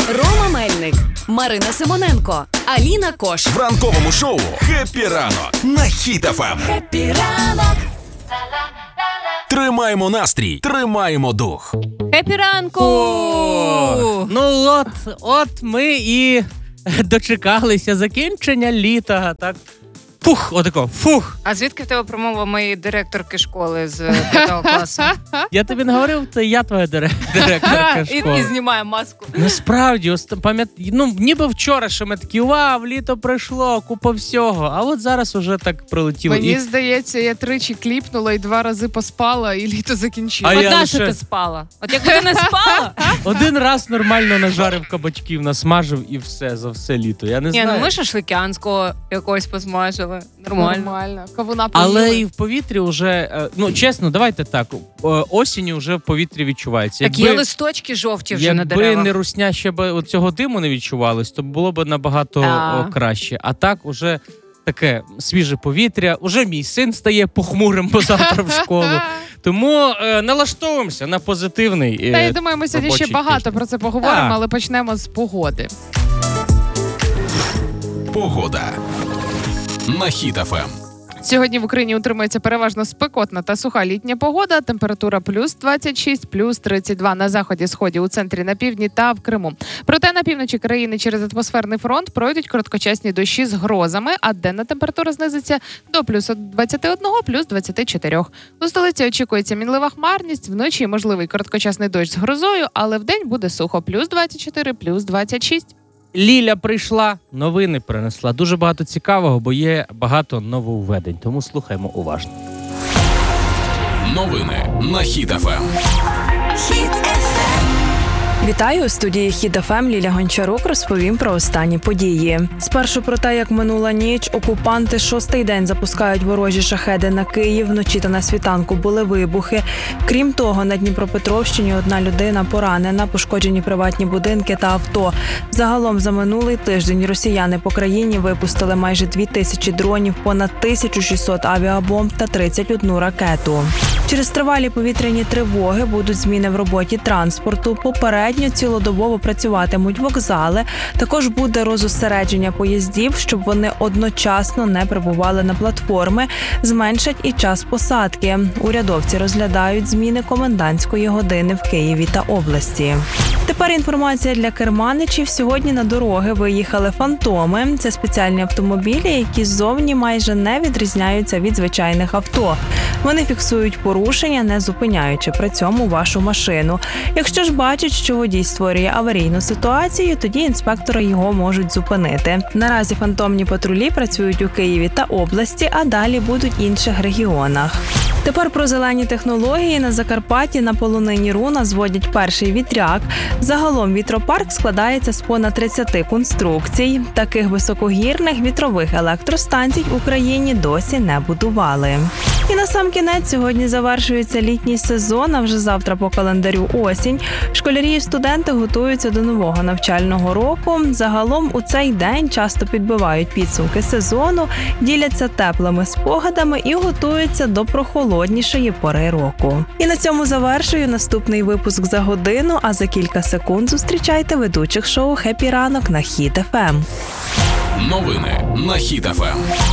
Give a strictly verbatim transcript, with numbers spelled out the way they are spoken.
Рома Мельник, Марина Симоненко, Аліна Кош. В ранковому шоу «Хеппі ранок» на Хіт еф ем. Хеппі ранок. Тримаємо настрій, тримаємо дух. Хеппі ранку! О, ну от, от ми і дочекалися закінчення літа, так? Фух, отако, фух. А звідки в тебе промова моєї директорки школи з п'ятого класу? Я тобі не говорив, це я твоя дирек- директорка І, школи. і знімає маску. Насправді, ос- пам'ят... ну, ніби вчора, що ми такі, вау, літо прийшло, купа всього. А от зараз уже так прилетіло. Мені І... здається, я тричі кліпнула і два рази поспала, і літо закінчилось. А От я нащо лише- ти спала? От якби ти не спала? Один раз нормально нажарив кабачків, насмажив і все, за все літо. Я не Ні, знаю. ну ми шашликянського якогось посмажили. Нормально. Нормально. Кавуна поїли. Але і в повітрі вже, е, ну чесно, давайте так, е, осінню вже в повітрі відчувається. Так є листочки жовті вже на Якби деревах. не русня, ще б от цього диму не відчувалось, то було б набагато Да. о, краще. А так уже таке свіже повітря, уже мій син стає похмурим, бо завтра в школу. Тому е, налаштовуємося на позитивний. Е, Та я думаю, ми сьогодні ще робочий багато тиждень. про це поговоримо, Так. але почнемо з погоди. Погода на Хіт еф ем. Сьогодні в Україні утримується переважно спекотна та суха літня погода. Температура плюс двадцять шість, плюс тридцять два на заході, сході, у центрі, на півдні та в Криму. Проте на півночі країни через атмосферний фронт пройдуть короткочасні дощі з грозами, а денна температура знизиться до плюс двадцять один, плюс двадцять чотири. У столиці очікується мінлива хмарність, вночі можливий короткочасний дощ з грозою, але вдень буде сухо, плюс двадцять чотири, плюс двадцять шість. Ліля прийшла, новини принесла. Дуже багато цікавого, бо є багато нововведень. Тому слухаємо уважно. Новини на Хіт еф ем. Вітаю, у студії Хіт еф ем Ліля Гончарук розповім про останні події. Спершу про те, як минула ніч, окупанти шостий день запускають ворожі шахеди на Київ, вночі та на світанку були вибухи. Крім того, на Дніпропетровщині одна людина поранена, пошкоджені приватні будинки та авто. Загалом за минулий тиждень росіяни по країні випустили майже дві тисячі дронів, понад тисячу шістсот авіабомб та тридцять одну ракету. Через тривалі повітряні тривоги будуть зміни в роботі транспорту. Попередньо цілодобово працюватимуть вокзали. Також буде розосередження поїздів, щоб вони одночасно не прибували на платформи. Зменшать і час посадки. Урядовці розглядають зміни комендантської години в Києві та області. Тепер інформація для керманичів. Сьогодні на дороги виїхали фантоми. Це спеціальні автомобілі, які ззовні майже не відрізняються від звичайних авто. Вони фіксують порушення, не зупиняючи при цьому вашу машину. Якщо ж бачать, що водій створює аварійну ситуацію, тоді інспектори його можуть зупинити. Наразі фантомні патрулі працюють у Києві та області, а далі будуть в інших регіонах. Тепер про зелені технології. На Закарпатті на полонині Руна зводять перший вітряк. Загалом вітропарк складається з понад тридцяти конструкцій. Таких високогірних вітрових електростанцій в Україні досі не будували. І на сам кінець сьогодні завершується літній сезон, а вже завтра по календарю осінь. Школярі і студенти готуються до нового навчального року. Загалом у цей день часто підбивають підсумки сезону, діляться теплими спогадами і готуються до прохолоднішої пори року. І на цьому завершую наступний випуск за годину, а за кілька секунд зустрічайте ведучих шоу «Хеппі ранок» на Хіт еф ем. Новини на Хіт еф ем.